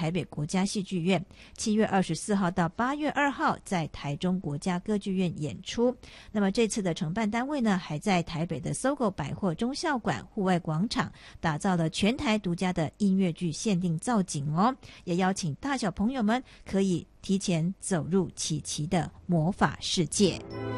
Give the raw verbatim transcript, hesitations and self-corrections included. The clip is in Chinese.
台北国家戏剧院，七月二十四号到八月二号在台中国家歌剧院演出。那么这次的承办单位呢，还在台北的搜狗百货中校馆户外广场打造了全台独家的音乐剧限定造景哦，也邀请大小朋友们可以提前走入琪琪的魔法世界。